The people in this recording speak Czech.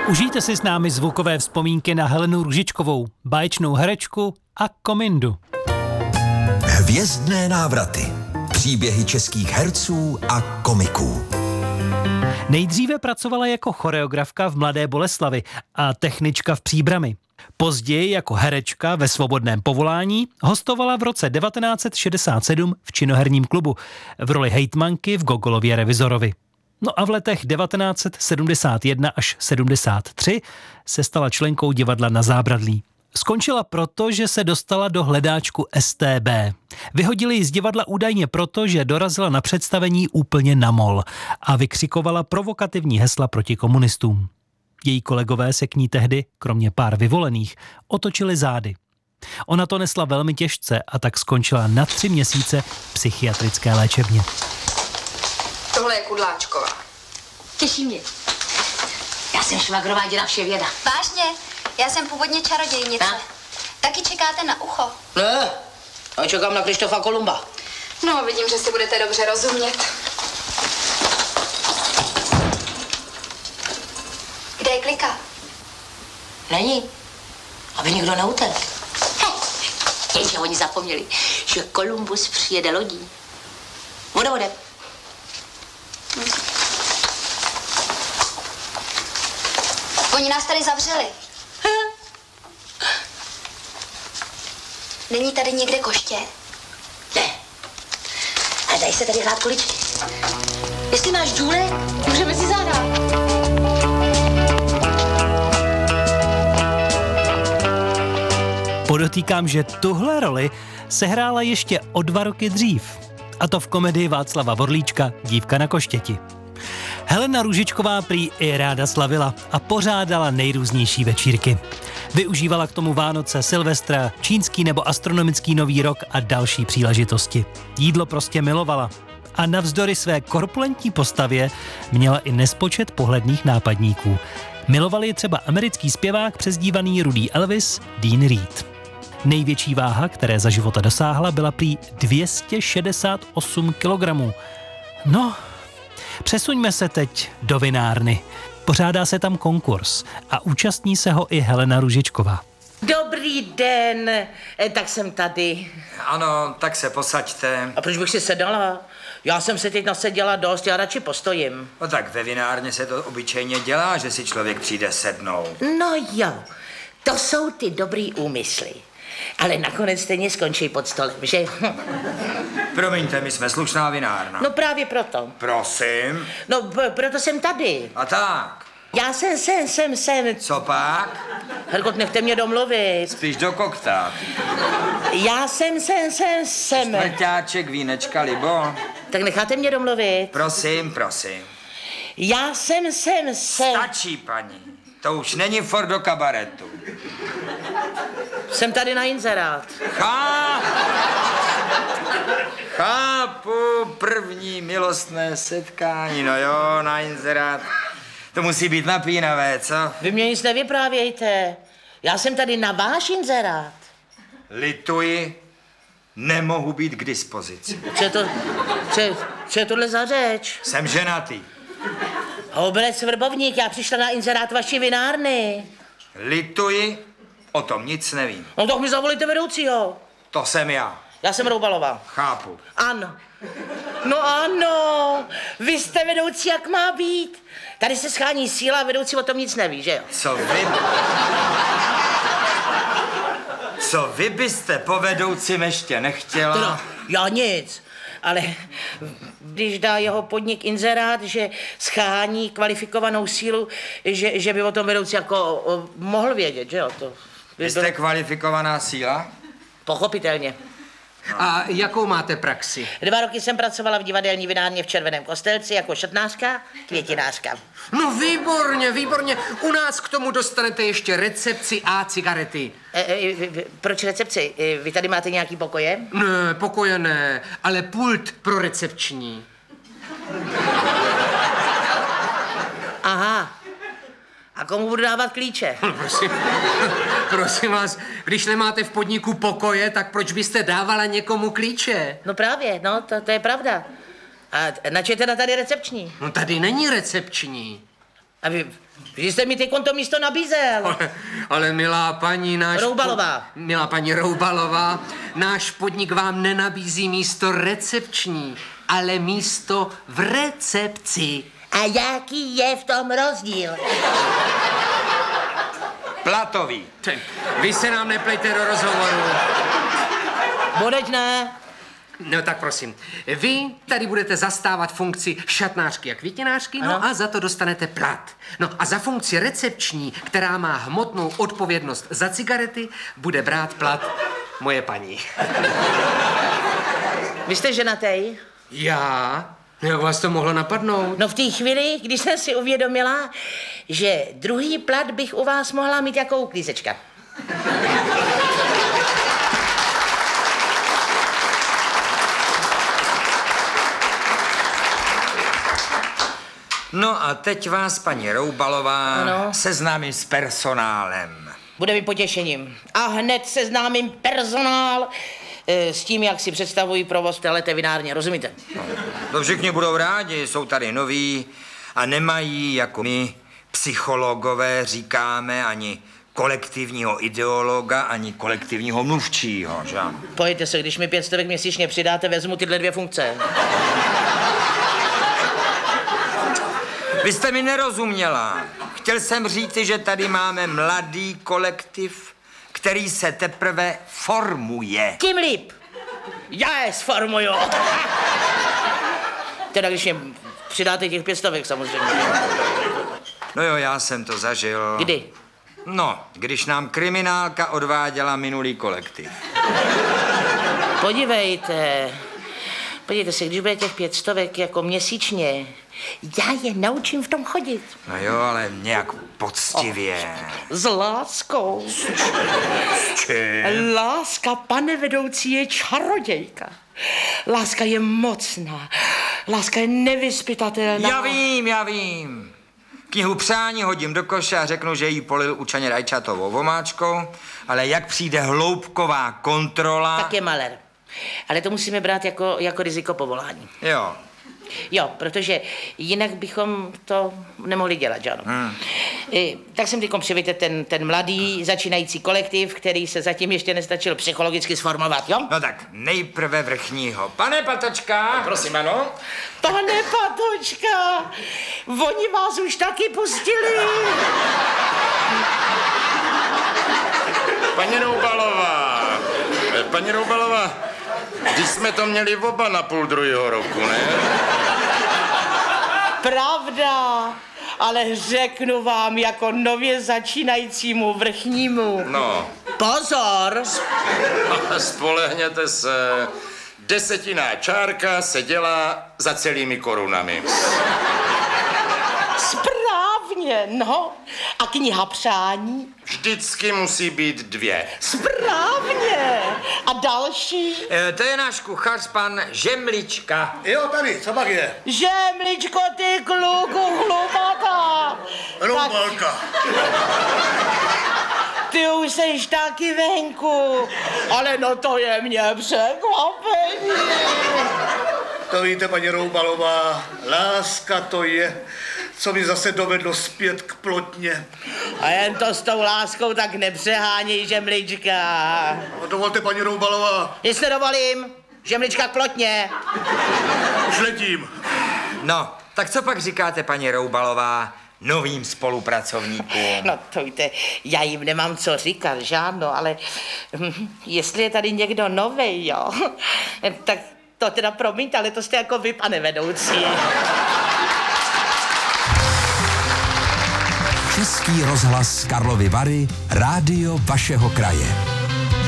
Užijte si s námi zvukové vzpomínky na Helenu Růžičkovou, báječnou herečku a komindu. Hvězdné návraty. Příběhy českých herců a komiků. Nejdříve pracovala jako choreografka v Mladé Boleslavi a technička v Příbrami. Později jako herečka ve svobodném povolání hostovala v roce 1967 v Činoherním klubu v roli hejtmanky v Gogolově Revizorovi. No a v letech 1971 až 73 se stala členkou divadla Na Zábradlí. Skončila proto, že se dostala do hledáčku STB. Vyhodili ji z divadla údajně proto, že dorazila na představení úplně na mol a vykřikovala provokativní hesla proti komunistům. Její kolegové se k ní tehdy, kromě pár vyvolených, otočili zády. Ona to nesla velmi těžce a tak skončila na 3 měsíce v psychiatrické léčebně. Tohle je Kudláčková. Těší mě. Já jsem švagrová děda Vševěda. Vážně? Já jsem původně čarodějnice. Taky čekáte na ucho? Ne, já čekám na Krištofa Kolumba. No, vidím, že si budete dobře rozumět. Kde je Klika? Není. Aby nikdo neutekl. Jenže oni zapomněli, že Kolumbus přijede lodí. Bude. Oni nás tady zavřeli. Není tady někde koště? Ne. A dají se tady hrát kuličky. Jestli máš džůle, můžeme si zahrát. Podotýkám, že tuhle roli sehrála ještě o 2 roky dřív. A to v komedii Václava Vorlíčka Dívka na koštěti. Helena Růžičková prý i ráda slavila a pořádala nejrůznější večírky. Využívala k tomu Vánoce, Silvestra, čínský nebo astronomický nový rok a další příležitosti. Jídlo prostě milovala. A navzdory své korpulentní postavě měla i nespočet pohledných nápadníků. Miloval ji třeba americký zpěvák přezdívaný Rudý Elvis Dean Reed. Největší váha, které za života dosáhla, byla prý 268 kg. No, přesuňme se teď do vinárny. Pořádá se tam konkurs a účastní se ho i Helena Růžičková. Dobrý den, tak jsem tady. Ano, tak se posaďte. A proč bych si sedala? Já jsem se teď naseděla dost, já radši postojím. No tak ve vinárně se to obyčejně dělá, že si člověk přijde sednout. No jo, to jsou ty dobrý úmysly. Ale nakonec stejně skončí pod stolem, že? Promiňte, my jsme slušná vinárna. No právě proto. Prosím. No proto jsem tady. A tak. Já jsem. Co pak? Herkot, nechte mě domluvit. Spíš do kokta. Já jsem. Čtvrťáček, vínečka, libo. Tak necháte mě domluvit. Prosím. Já jsem. Stačí, paní. To už není for do kabaretu. Jsem tady na inzerát. Chápu, první milostné setkání, no jo, na inzerát. To musí být napínavé, co? Vy mě nic nevyprávějte. Já jsem tady na váš inzerát. Lituji, nemohu být k dispozici. Co je tohle za řeč? Jsem ženatý. Obec Vrbovník, já přišla na inzerát vaší vinárny. Lituji, o tom nic nevím. No tak mi zavolíte vedoucího. To jsem já. Já jsem Roubalová. Chápu. Ano. No ano, vy jste vedoucí, jak má být. Tady se schání síla a vedoucí o tom nic neví, že jo? Co vy byste po vedoucím ještě nechtěla? Teda, já nic. Ale když dá jeho podnik inzerát, že schání kvalifikovanou sílu, že by o tom vedoucí jako mohl vědět, že jo? Vy jste kvalifikovaná síla? Pochopitelně. A jakou máte praxi? 2 roky jsem pracovala v divadelní vinárně v Červeném Kostelci jako šatnářka, květinářka. No výborně. U nás k tomu dostanete ještě recepci a cigarety. Proč recepci? Vy tady máte nějaký pokoje? Ne, pokoje ne, ale pult pro recepční. Aha. A komu budu dávat klíče? Prosím vás, když nemáte v podniku pokoje, tak proč byste dávala někomu klíče? No právě, no, to je pravda. A nač je teda tady recepční? No tady není recepční. A vy jste mi teď to místo nabízel. Ale milá paní Roubalová. Milá paní Roubalová, náš podnik vám nenabízí místo recepční, ale místo v recepci. A jaký je v tom rozdíl? Platový. Vy se nám neplejte do rozhovoru. Bodeď ne. No tak prosím, vy tady budete zastávat funkci šatnářky a květinářky, no a za to dostanete plat. No a za funkci recepční, která má hmotnou odpovědnost za cigarety, bude brát plat moje paní. Vy jste ženatej? Já? Jak vás to mohlo napadnout? No v té chvíli, když jsem si uvědomila, že druhý plat bych u vás mohla mít jako uklízečka. No a teď vás, paní Roubalová, seznámím s personálem. Bude mi potěšením. A hned seznámím personál s tím, jak si představují provoz téhleté vinárně, rozumíte? No, to všichni budou rádi, jsou tady noví a nemají, jako my, psychologové, říkáme, ani kolektivního ideologa, ani kolektivního mluvčího, že? Pojďte se, když mi 500 měsíčně přidáte, vezmu tyhle 2 funkce. Vy jste mi nerozuměla. Chtěl jsem říci, že tady máme mladý kolektiv, který se teprve formuje. Tím líp. Já je sformuju. Teda když mě přidáte těch 500 samozřejmě. No jo, já jsem to zažil. Kdy? No, když nám kriminálka odváděla minulý kolektiv. Podívejte se, když bude těch 500 jako měsíčně, já je naučím v tom chodit. No jo, ale nějak poctivě. S láskou. S čím? Láska, pane vedoucí, je čarodějka. Láska je mocná. Láska je nevyzpytatelná. Já vím. Knihu Přání hodím do koše a řeknu, že jí polil učeně rajčatovou vomáčkou, ale jak přijde hloubková kontrola... Tak je malér. Ale to musíme brát jako riziko povolání. Jo, protože jinak bychom to nemohli dělat, že ano? Tak jsem teď přivítal ten mladý začínající kolektiv, který se zatím ještě nestačil psychologicky sformovat, jo? No tak nejprve vrchního. Pane Patočka! Prosím, ano? Pane Patočka, oni vás už taky pustili. Paní Roubalová, když jsme to měli oba na půl druhého roku, ne? Pravda, ale řeknu vám jako nově začínajícímu vrchnímu. No. Pozor! Spolehněte se. 10. čárka se dělá za celými korunami. Správně, no. A kniha Přání? Vždycky musí být 2. Správně. A další? To je náš kuchař, pan Žemlička. Jo, tady, co pak je? Žemličko, ty kluku, chlupatá. Roubalka. Ty už seš taky venku, ale no to je mě překvapení. To víte, paní Roubalová, láska to je, co mi zase dovedlo zpět k plotně. A jen to s tou láskou tak nepřeháněj, Žemlička. Dovolte, paní Roubalová. Jestli dovolím, Žemlička k plotně. Už letím. No, tak co pak říkáte, paní Roubalová, novým spolupracovníkům? No to víte, já jim nemám co říkat, žádno, ale jestli je tady někdo novej, jo, tak to teda promiňte, ale to jste jako vy, pane vedoucí. Český rozhlas Karlovy Vary, rádio vašeho kraje.